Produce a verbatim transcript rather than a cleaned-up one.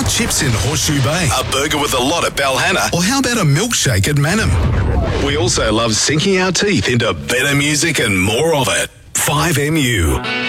chips in Horseshoe Bay? A burger with a lot at Balhanna? Or how about a milkshake at Manham? We also love sinking our teeth into better music and more of it. five M U.